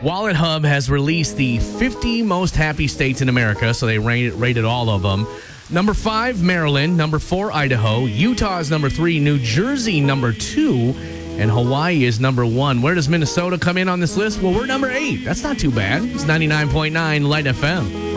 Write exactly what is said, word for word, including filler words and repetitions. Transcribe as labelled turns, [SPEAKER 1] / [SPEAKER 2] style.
[SPEAKER 1] Wallet Hub has released the fifty most happy states in America, so they rated, rated all of them. Number five, Maryland. Number four, Idaho. Utah is number three. New Jersey, number two. And Hawaii is number one. Where does Minnesota come in on this list? Well, we're number eight. That's not too bad. It's ninety-nine point nine Light F M.